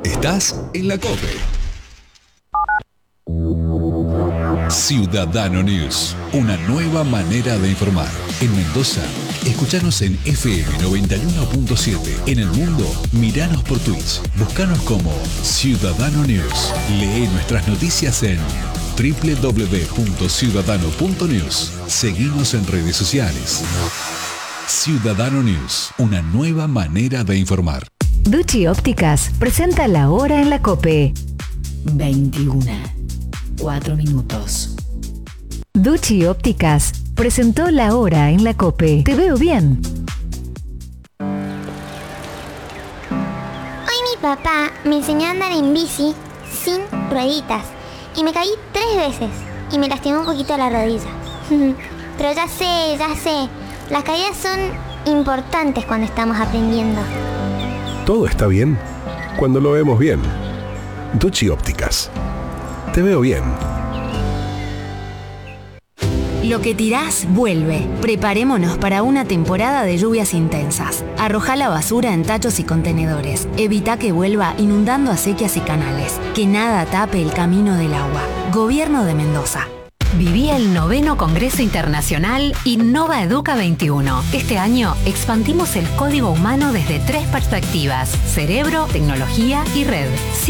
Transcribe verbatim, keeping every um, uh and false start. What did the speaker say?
Estás en la COPE. Ciudadano News, una nueva manera de informar. En Mendoza, escuchanos en F M noventa y uno punto siete. En el mundo, miranos por Twitch. Búscanos como Ciudadano News. Lee nuestras noticias en doble u doble u doble u punto ciudadano punto news. Seguimos en redes sociales. Ciudadano News, una nueva manera de informar. Ducci Ópticas presenta la hora en la COPE. veintiuna. Cuatro minutos. Ducci Ópticas presentó la hora en la COPE. Te veo bien. Hoy mi papá me enseñó a andar en bici sin rueditas y me caí tres veces y me lastimó un poquito la rodilla. Pero ya sé, ya sé, las caídas son importantes cuando estamos aprendiendo. Todo está bien cuando lo vemos bien. Ducci Ópticas. Te veo bien. Lo que tirás, vuelve. Preparémonos para una temporada de lluvias intensas. Arrojá la basura en tachos y contenedores. Evita que vuelva inundando acequias y canales. Que nada tape el camino del agua. Gobierno de Mendoza. Viví el noveno Congreso Internacional Innova Educa veintiuno. Este año expandimos el código humano desde tres perspectivas: cerebro, tecnología y red.